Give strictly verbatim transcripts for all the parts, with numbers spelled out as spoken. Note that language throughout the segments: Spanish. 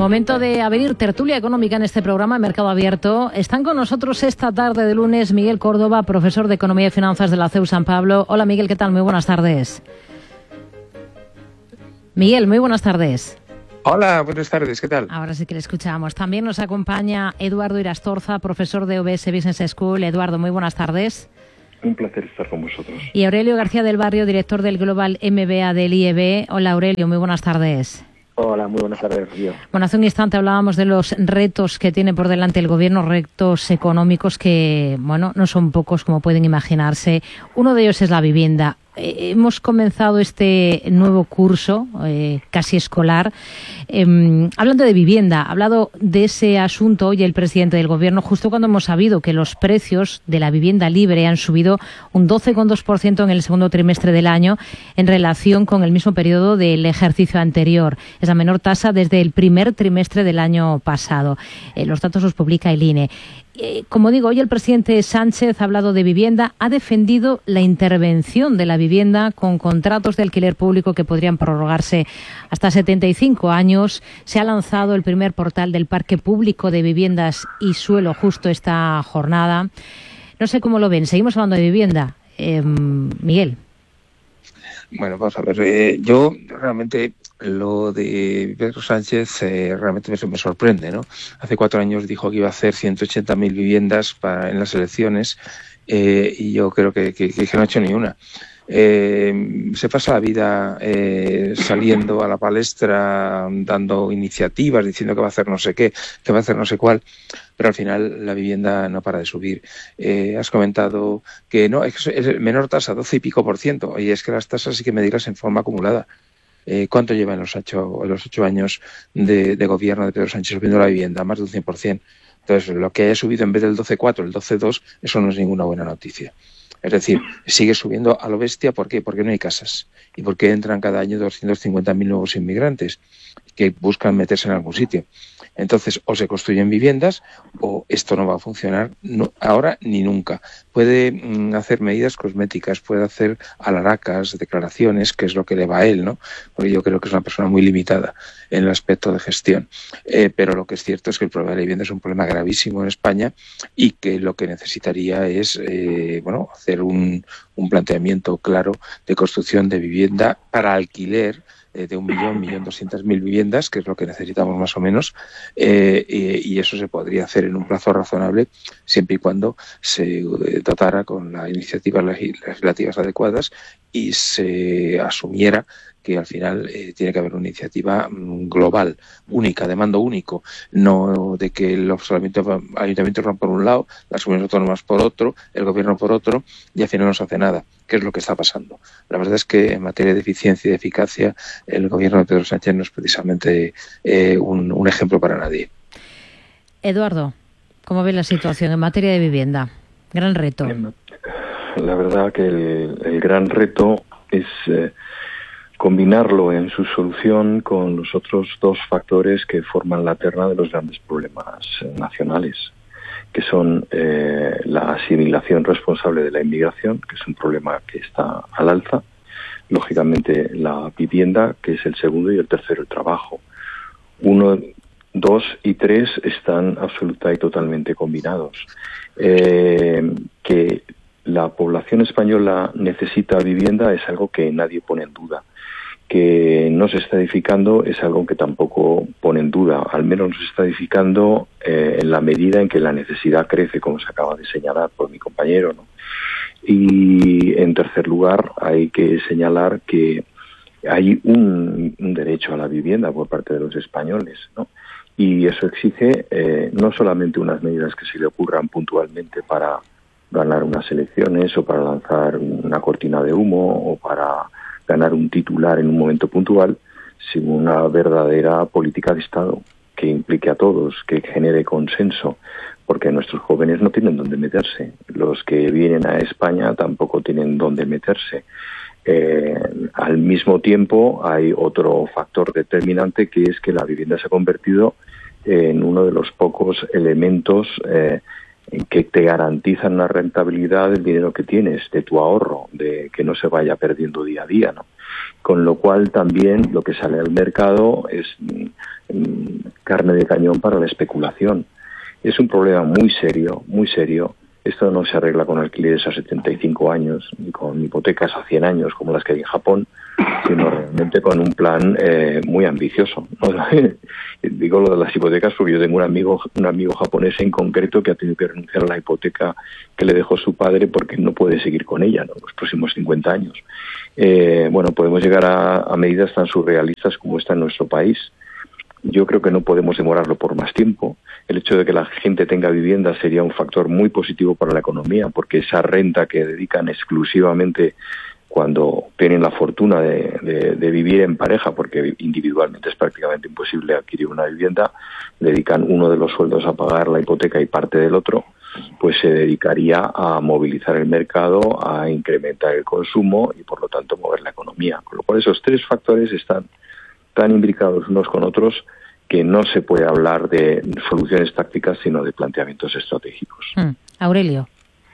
Momento de abrir tertulia económica en este programa Mercado Abierto. Están con nosotros esta tarde de lunes Miguel Córdoba, profesor de Economía y Finanzas de la C E U San Pablo. Hola Miguel, ¿qué tal? Muy buenas tardes. Miguel, muy buenas tardes. Hola, buenas tardes, ¿qué tal? Ahora sí que le escuchamos. También nos acompaña Eduardo Irastorza, profesor de O B S Business School. Eduardo, muy buenas tardes. Un placer estar con vosotros. Y Aurelio García del Barrio, director del Global M B A del I E B. Hola Aurelio, muy buenas tardes. Hola, muy buenas tardes, Rocío. Bueno, hace un instante hablábamos de los retos que tiene por delante el gobierno, retos económicos que, bueno, no son pocos como pueden imaginarse. Uno de ellos es la vivienda. Eh, hemos comenzado este nuevo curso, eh, casi escolar, eh, hablando de vivienda. Ha hablado de ese asunto hoy el presidente del gobierno, justo cuando hemos sabido que los precios de la vivienda libre han subido un doce coma dos por ciento en el segundo trimestre del año en relación con el mismo periodo del ejercicio anterior. Es la menor tasa desde el primer trimestre del año pasado. Eh, los datos los publica el I N E. Eh, como digo, hoy el presidente Sánchez ha hablado de vivienda, ha defendido la intervención de la vivienda con contratos de alquiler público que podrían prorrogarse hasta setenta y cinco años. Se ha lanzado el primer portal del Parque Público de Viviendas y Suelo justo esta jornada. No sé cómo lo ven. Seguimos hablando de vivienda. Eh, Miguel. Bueno, vamos a ver. Eh, yo realmente lo de Pedro Sánchez eh, realmente me, me sorprende, ¿no? Hace cuatro años dijo que iba a hacer ciento ochenta mil viviendas para, en las elecciones eh, y yo creo que, que, que no ha hecho ni una. Eh, se pasa la vida eh, saliendo a la palestra, dando iniciativas, diciendo que va a hacer no sé qué, que va a hacer no sé cuál, pero al final la vivienda no para de subir. Eh, has comentado que no, es, es menor tasa, doce y pico por ciento, y es que las tasas sí que medirlas en forma acumulada. Eh, ¿Cuánto lleva en los ocho, en los ocho años de, de gobierno de Pedro Sánchez subiendo la vivienda? Más de un cien por ciento. Entonces, lo que haya subido en vez del doce coma cuatro, el doce coma dos, eso no es ninguna buena noticia. Es decir, sigue subiendo a lo bestia. ¿Por qué? Porque no hay casas. Y porque entran cada año doscientos cincuenta mil nuevos inmigrantes que buscan meterse en algún sitio. Entonces, o se construyen viviendas o esto no va a funcionar no, ahora ni nunca. Puede mm, hacer medidas cosméticas, puede hacer alaracas, declaraciones, que es lo que le va a él, ¿no? Porque yo creo que es una persona muy limitada en el aspecto de gestión. Eh, pero lo que es cierto es que el problema de la vivienda es un problema gravísimo en España y que lo que necesitaría es, eh, bueno, hacer un, un planteamiento claro de construcción de vivienda para alquiler de un millón, millón doscientas mil viviendas, que es lo que necesitamos más o menos, eh, y, y eso se podría hacer en un plazo razonable siempre y cuando se dotara con las iniciativas legislativas adecuadas y se asumiera que al final eh, tiene que haber una iniciativa global, única, de mando único, no de que los ayuntamientos van por un lado, las comunidades autónomas por otro, el gobierno por otro, y al final no se hace nada, que es lo que está pasando. La verdad es que en materia de eficiencia y de eficacia, el gobierno de Pedro Sánchez no es precisamente eh, un, un ejemplo para nadie. Eduardo, ¿cómo ve la situación en materia de vivienda? Gran reto. La verdad que el, el gran reto es eh, combinarlo en su solución con los otros dos factores que forman la terna de los grandes problemas nacionales, que son eh, la asimilación responsable de la inmigración, que es un problema que está al alza, lógicamente la vivienda, que es el segundo, y el tercero el trabajo. Uno, dos y tres están absoluta y totalmente combinados. Eh, que la población española necesita vivienda es algo que nadie pone en duda. Que no se está edificando es algo que tampoco pone en duda, al menos no se está edificando eh, en la medida en que la necesidad crece, como se acaba de señalar por mi compañero, ¿no? Y en tercer lugar hay que señalar que hay un, un derecho a la vivienda por parte de los españoles, ¿no? Y eso exige eh, no solamente unas medidas que se le ocurran puntualmente para ganar unas elecciones o para lanzar una cortina de humo o para ganar un titular en un momento puntual, sino una verdadera política de Estado que implique a todos, que genere consenso, porque nuestros jóvenes no tienen dónde meterse. Los que vienen a España tampoco tienen dónde meterse. Eh, al mismo tiempo hay otro factor determinante, que es que la vivienda se ha convertido en uno de los pocos elementos eh, que te garantizan una rentabilidad del dinero que tienes, de tu ahorro, de que no se vaya perdiendo día a día, ¿no? Con lo cual también lo que sale al mercado es mm, carne de cañón para la especulación. Es un problema muy serio, muy serio. Esto no se arregla con alquileres a setenta y cinco años, ni con hipotecas a cien años, como las que hay en Japón, sino realmente con un plan eh, muy ambicioso, ¿no? Digo lo de las hipotecas porque yo tengo un amigo un amigo japonés en concreto que ha tenido que renunciar a la hipoteca que le dejó su padre porque no puede seguir con ella, ¿no?, los próximos cincuenta años. Eh, bueno, podemos llegar a, a medidas tan surrealistas como esta en nuestro país. Yo creo que no podemos demorarlo por más tiempo. El hecho de que la gente tenga vivienda sería un factor muy positivo para la economía, porque esa renta que dedican exclusivamente cuando tienen la fortuna de, de, de vivir en pareja, porque individualmente es prácticamente imposible adquirir una vivienda, dedican uno de los sueldos a pagar la hipoteca y parte del otro, pues se dedicaría a movilizar el mercado, a incrementar el consumo y por lo tanto mover la economía. Con lo cual esos tres factores están tan imbricados unos con otros que no se puede hablar de soluciones tácticas, sino de planteamientos estratégicos. Mm. Aurelio.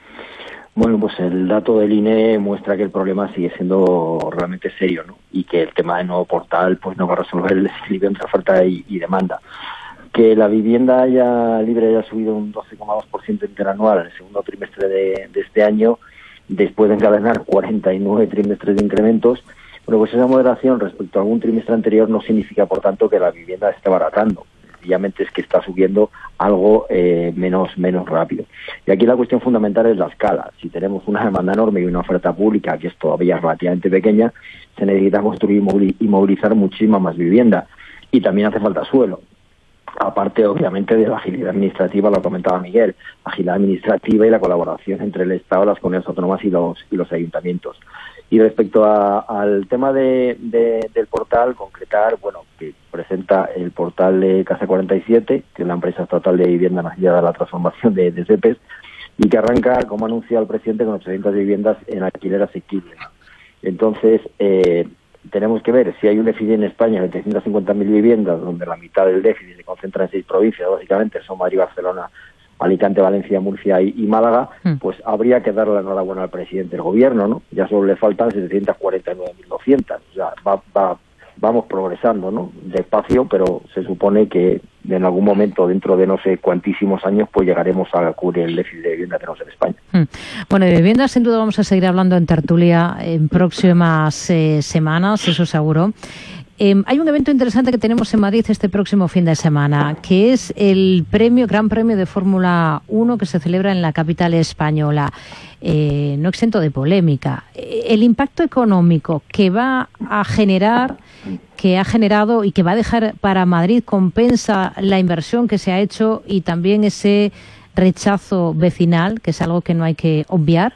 Bueno, pues el dato del I N E muestra que el problema sigue siendo realmente serio, ¿no? Y que el tema del nuevo portal pues no va a resolver el desequilibrio entre oferta y, y demanda. Que la vivienda haya libre haya subido un doce coma dos por ciento interanual en el segundo trimestre de, de este año, después de encadenar cuarenta y nueve trimestres de incrementos. Bueno, pues esa moderación respecto a algún trimestre anterior no significa, por tanto, que la vivienda esté baratando. Sencillamente es que está subiendo algo eh, menos menos rápido. Y aquí la cuestión fundamental es la escala. Si tenemos una demanda enorme y una oferta pública que es todavía relativamente pequeña, se necesita construir y movilizar muchísima más vivienda. Y también hace falta suelo. Aparte, obviamente, de la agilidad administrativa, lo comentaba Miguel, la agilidad administrativa y la colaboración entre el Estado, las comunidades autónomas y los y los ayuntamientos. Y respecto a, al tema de, de, del portal, concretar, bueno, que presenta el portal de Casa cuarenta y siete, que es la empresa estatal de vivienda nacida de la transformación de, de SEPES, y que arranca, como ha anunciado el presidente, con ochocientas viviendas en alquiler asequible. Entonces, eh, tenemos que ver si hay un déficit en España de trescientas cincuenta mil viviendas, donde la mitad del déficit se concentra en seis provincias, básicamente son Madrid, Barcelona, Alicante, Valencia, Murcia y, y Málaga, mm. pues habría que darle la enhorabuena al presidente del gobierno, ¿no? Ya solo le faltan setecientas cuarenta y nueve mil doscientas, o sea, va, va, vamos progresando, ¿no? Despacio, pero se supone que en algún momento, dentro de no sé cuantísimos años, pues llegaremos a cubrir el déficit de vivienda que tenemos en España. Mm. Bueno, de vivienda sin duda vamos a seguir hablando en tertulia en próximas eh, semanas, eso seguro. Eh, hay un evento interesante que tenemos en Madrid este próximo fin de semana, que es el premio, Gran Premio de Fórmula uno que se celebra en la capital española, eh, no exento de polémica. El impacto económico que va a generar, que ha generado y que va a dejar para Madrid compensa la inversión que se ha hecho y también ese rechazo vecinal, que es algo que no hay que obviar.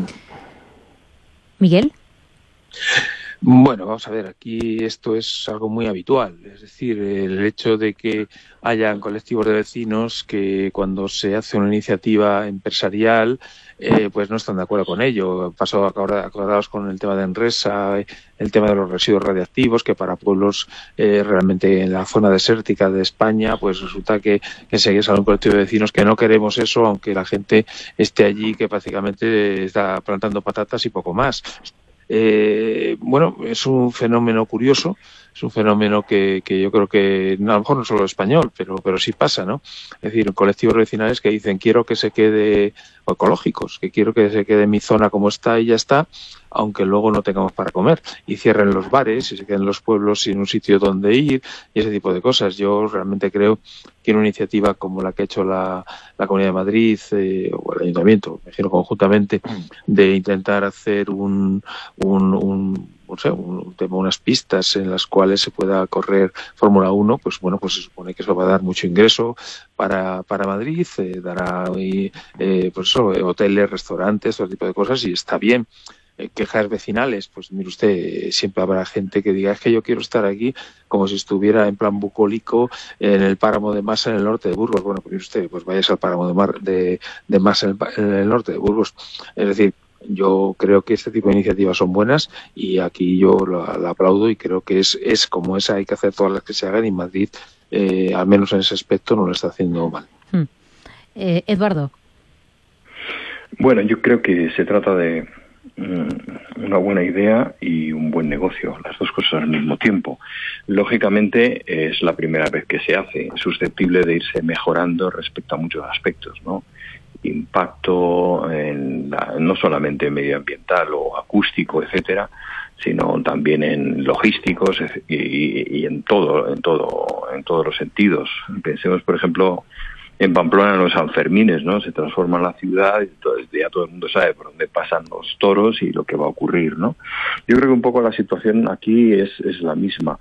Miguel. Bueno, vamos a ver, aquí esto es algo muy habitual, es decir, el hecho de que hayan colectivos de vecinos que cuando se hace una iniciativa empresarial eh, pues no están de acuerdo con ello. Pasó ahora, acordados con el tema de Enresa, el tema de los residuos radiactivos, que para pueblos eh, realmente en la zona desértica de España, pues resulta que enseguida sale un colectivo de vecinos que no queremos eso, aunque la gente esté allí, que prácticamente está plantando patatas y poco más. Eh, bueno, es un fenómeno curioso, es un fenómeno que, que yo creo que a lo mejor no solo español, pero pero sí pasa, ¿no? Es decir, colectivos vecinales que dicen quiero que se quede, o ecológicos, que quiero que se quede mi zona como está y ya está, aunque luego no tengamos para comer, y cierren los bares y se queden los pueblos sin un sitio donde ir y ese tipo de cosas. Yo realmente creo que una iniciativa como la que ha hecho la, la Comunidad de Madrid eh, o el Ayuntamiento, me imagino conjuntamente, de intentar hacer un, un, un o sea, un tema, unas pistas en las cuales se pueda correr Fórmula uno, pues bueno, pues se supone que eso va a dar mucho ingreso para para Madrid, eh, dará eh, pues eso, hoteles, restaurantes, todo tipo de cosas, y está bien. Eh, quejas vecinales, pues mire usted, eh, siempre habrá gente que diga es que yo quiero estar aquí como si estuviera en plan bucólico en el páramo de Masa en el norte de Burgos. Bueno, pues mire usted, pues vayas al páramo de, Mar, de, de Masa en el, en el norte de Burgos. Es decir, yo creo que este tipo de iniciativas son buenas y aquí yo la, la aplaudo y creo que es, es como esa, hay que hacer todas las que se hagan y Madrid, eh, al menos en ese aspecto, no lo está haciendo mal. Hmm. Eh, Eduardo. Bueno, yo creo que se trata de, una buena idea y un buen negocio, las dos cosas al mismo tiempo. Lógicamente es la primera vez que se hace, es susceptible de irse mejorando respecto a muchos aspectos, ¿no? Impacto en la, no solamente medioambiental o acústico, etcétera, sino también en logísticos y, y en todo, en todo, en todos los sentidos. Pensemos, por ejemplo, en Pamplona, en los Sanfermines, ¿no? Se transforma la ciudad y entonces ya todo el mundo sabe por dónde pasan los toros y lo que va a ocurrir, ¿no? Yo creo que un poco la situación aquí es, es la misma.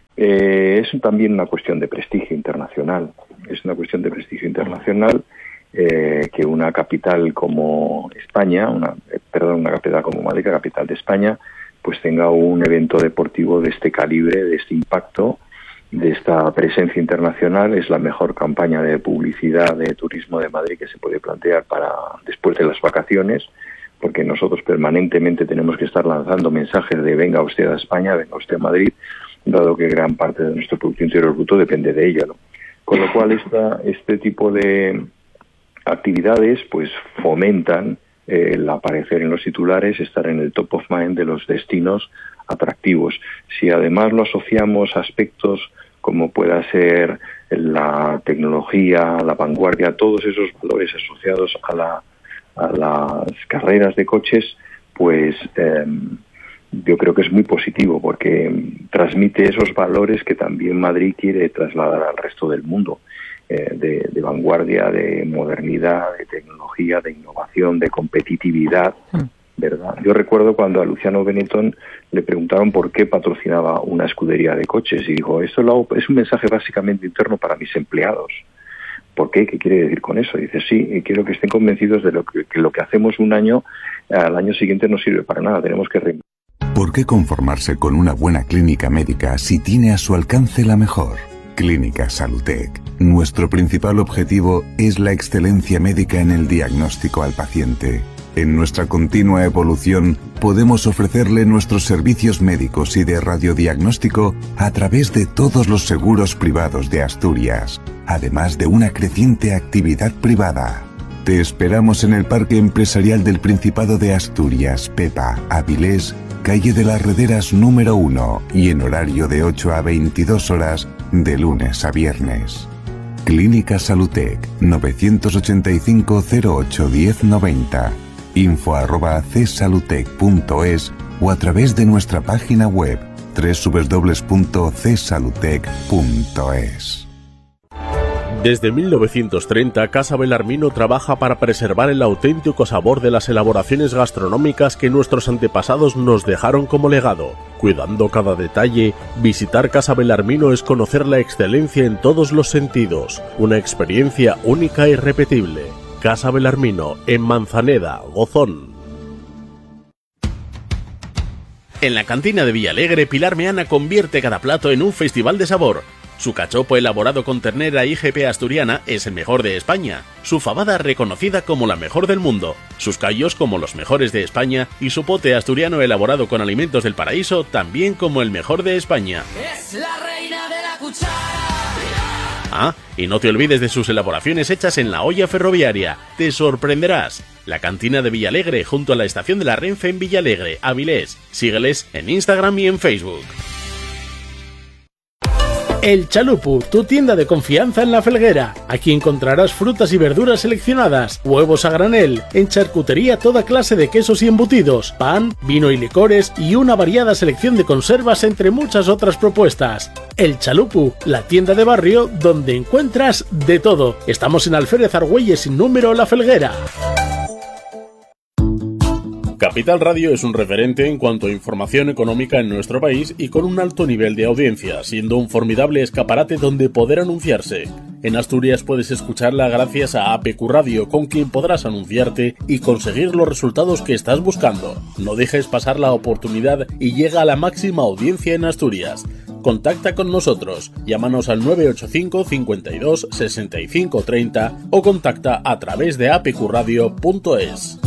Eh, es también una cuestión de prestigio internacional. Es una cuestión de prestigio internacional eh, que una capital como España, una, eh, perdón, una capital como Madrid, capital de España, pues tenga un evento deportivo de este calibre, de este impacto, de esta presencia internacional. Es la mejor campaña de publicidad de turismo de Madrid que se puede plantear para después de las vacaciones, porque nosotros permanentemente tenemos que estar lanzando mensajes de venga usted a España, venga usted a Madrid, dado que gran parte de nuestro Producto Interior Bruto depende de ella, ¿no? Con lo cual esta, este tipo de actividades pues fomentan eh, el aparecer en los titulares, estar en el top of mind de los destinos atractivos. Si además lo asociamos a aspectos como pueda ser la tecnología, la vanguardia, todos esos valores asociados a, la, a las carreras de coches, pues eh, yo creo que es muy positivo porque transmite esos valores que también Madrid quiere trasladar al resto del mundo, eh, de, de vanguardia, de modernidad, de tecnología, de innovación, de competitividad, ¿verdad? Yo recuerdo cuando a Luciano Benetton le preguntaron por qué patrocinaba una escudería de coches y dijo, esto lo hago, es un mensaje básicamente interno para mis empleados. ¿Por qué? ¿Qué quiere decir con eso? Dice, sí, quiero que estén convencidos de lo que, que lo que hacemos un año, al año siguiente no sirve para nada, tenemos que re- ¿Por qué conformarse con una buena clínica médica si tiene a su alcance la mejor? Clínica Salutec. Nuestro principal objetivo es la excelencia médica en el diagnóstico al paciente. En nuestra continua evolución, podemos ofrecerle nuestros servicios médicos y de radiodiagnóstico a través de todos los seguros privados de Asturias, además de una creciente actividad privada. Te esperamos en el Parque Empresarial del Principado de Asturias, Pepa, Avilés, calle de las Rederas número uno y en horario de ocho a veintidós horas de lunes a viernes. Clínica Salutec, novecientos ochenta y cinco cero ocho diez noventa. info arroba csalutec punto es o a través de nuestra página web doble u doble u doble u punto c salutec punto es. Desde mil novecientos treinta, Casa Belarmino trabaja para preservar el auténtico sabor de las elaboraciones gastronómicas que nuestros antepasados nos dejaron como legado. Cuidando cada detalle, visitar Casa Belarmino es conocer la excelencia en todos los sentidos, una experiencia única e irrepetible. Casa Belarmino, en Manzaneda, Gozón. En la cantina de Villalegre, Pilar Meana convierte cada plato en un festival de sabor. Su cachopo elaborado con ternera I G P asturiana es el mejor de España, su fabada reconocida como la mejor del mundo, sus callos como los mejores de España y su pote asturiano elaborado con alimentos del paraíso también como el mejor de España. Es la reina de la cuchara. Ah, y no te olvides de sus elaboraciones hechas en la olla ferroviaria. Te sorprenderás. La cantina de Villalegre junto a la estación de la Renfe en Villalegre, Avilés. Sígueles en Instagram y en Facebook. El Chalupu, tu tienda de confianza en La Felguera. Aquí encontrarás frutas y verduras seleccionadas, huevos a granel, en charcutería toda clase de quesos y embutidos, pan, vino y licores y una variada selección de conservas entre muchas otras propuestas. El Chalupu, la tienda de barrio donde encuentras de todo. Estamos en Alférez Argüelles sin número La Felguera. Capital Radio es un referente en cuanto a información económica en nuestro país y con un alto nivel de audiencia, siendo un formidable escaparate donde poder anunciarse. En Asturias puedes escucharla gracias a A P Q Radio, con quien podrás anunciarte y conseguir los resultados que estás buscando. No dejes pasar la oportunidad y llega a la máxima audiencia en Asturias. Contacta con nosotros, llámanos al nueve ocho cinco, cincuenta y dos, sesenta y cinco treinta o contacta a través de a p q radio punto es.